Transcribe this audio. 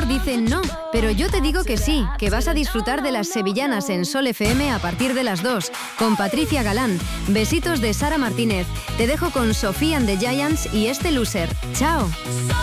Víctor dice no, pero yo te digo que sí, que vas a disfrutar de las sevillanas en Sol FM a partir de las 2, con Patricia Galán. Besitos de Sara Martínez. Te dejo con Sophie and the Giants y este loser. ¡Chao!